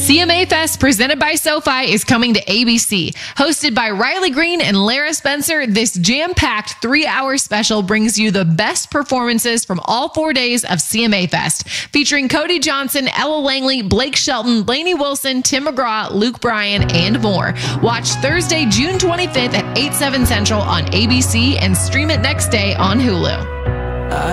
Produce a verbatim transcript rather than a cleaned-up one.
C M A Fest presented by SoFi is coming to A B C. Hosted by Riley Green and Lara Spencer, this jam-packed three-hour special brings you the best performances from all four days of C M A Fest, featuring Cody Johnson, Ella Langley, Blake Shelton, Lainey Wilson, Tim McGraw, Luke Bryan, and more. Watch Thursday, June twenty-fifth at eight, seven Central on A B C and stream it next day on Hulu.